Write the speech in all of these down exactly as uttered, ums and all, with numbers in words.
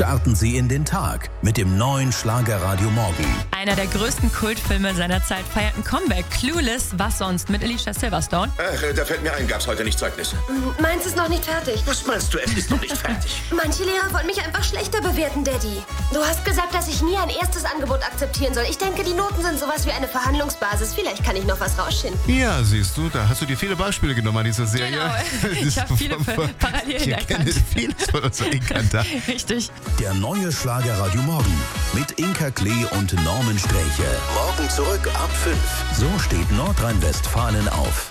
Starten Sie in den Tag mit dem neuen Schlagerradio Morgen. Einer der größten Kultfilme seiner Zeit feiert ein Comeback. Clueless, was sonst mit Alicia Silverstone? Ach, da fällt mir ein, gab's heute nicht Zeugnis. Meins ist noch nicht fertig. Was meinst du, es ist noch nicht fertig? Manche Lehrer wollen mich einfach schlechter bewerten, Daddy. Du hast gesagt, dass ich nie ein erstes Angebot akzeptieren soll. Ich denke, die Noten sind sowas wie eine Verhandlungsbasis. Vielleicht kann ich noch was rausschinden. Ja, siehst du, da hast du dir viele Beispiele genommen an dieser Serie. Genau, ich habe viele Parallelen ich erkannt. kenne vieles von unserer Inka da. Richtig. Der neue Schlagerradio Morgen mit Inka Klee und Norman Sträche. Morgen zurück ab fünf. So steht Nordrhein-Westfalen auf.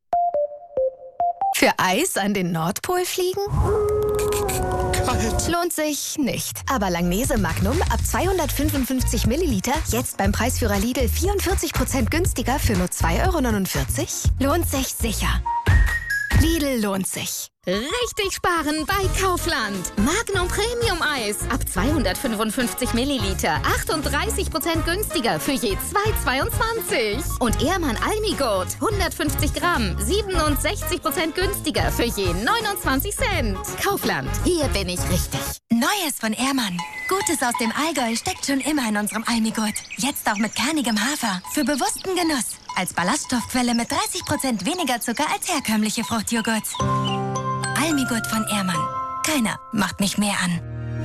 Für Eis an den Nordpol fliegen? Kalt. Lohnt sich nicht. Aber Langnese Magnum ab zweihundertfünfundfünfzig Milliliter jetzt beim Preisführer Lidl vierundvierzig Prozent günstiger für nur zwei Euro neunundvierzig? Lohnt sich sicher. Lidl lohnt sich. Richtig sparen bei Kaufland. Magnum Premium Eis ab zweihundertfünfundfünfzig Milliliter. achtunddreißig Prozent günstiger für je zwei Euro zweiundzwanzig. Und Ehrmann Almigurt hundertfünfzig Gramm. siebenundsechzig Prozent günstiger für je neunundzwanzig Cent. Kaufland. Hier bin ich richtig. Neues von Ehrmann. Gutes aus dem Allgäu steckt schon immer in unserem Almigurt. Jetzt auch mit kernigem Hafer. Für bewussten Genuss. Als Ballaststoffquelle mit dreißig Prozent weniger Zucker als herkömmliche Fruchtjoghurts. Almigurt von Ehrmann. Keiner macht mich mehr an.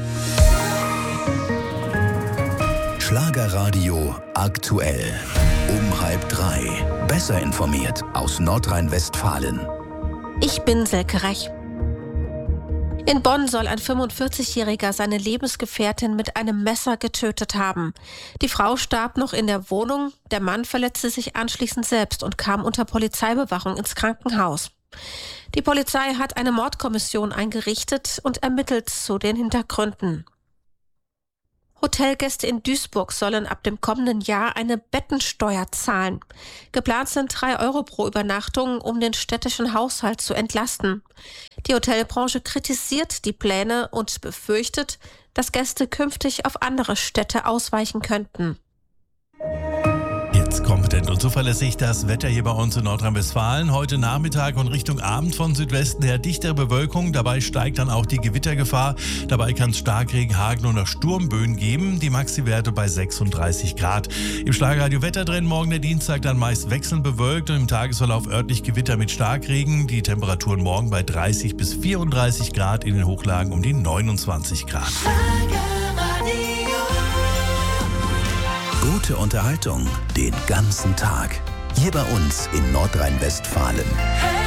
Schlagerradio aktuell. Um halb drei. Besser informiert aus Nordrhein-Westfalen. Ich bin Silke Rech. In Bonn soll ein fünfundvierzigjähriger seine Lebensgefährtin mit einem Messer getötet haben. Die Frau starb noch in der Wohnung, der Mann verletzte sich anschließend selbst und kam unter Polizeibewachung ins Krankenhaus. Die Polizei hat eine Mordkommission eingerichtet und ermittelt zu den Hintergründen. Hotelgäste in Duisburg sollen ab dem kommenden Jahr eine Bettensteuer zahlen. Geplant sind drei Euro pro Übernachtung, um den städtischen Haushalt zu entlasten. Die Hotelbranche kritisiert die Pläne und befürchtet, dass Gäste künftig auf andere Städte ausweichen könnten. Jetzt kompetent und zuverlässig das Wetter hier bei uns in Nordrhein-Westfalen. Heute Nachmittag und Richtung Abend von Südwesten her dichtere Bewölkung. Dabei steigt dann auch die Gewittergefahr. Dabei kann es Starkregen, Hagel und auch Sturmböen geben. Die Maxi-Werte bei sechsunddreißig Grad. Im Schlagerradio Wetter drin, morgen der Dienstag dann meist wechselnd bewölkt und im Tagesverlauf örtlich Gewitter mit Starkregen. Die Temperaturen morgen bei dreißig bis vierunddreißig Grad, in den Hochlagen um die neunundzwanzig Grad. Gute Unterhaltung den ganzen Tag. Hier bei uns in Nordrhein-Westfalen.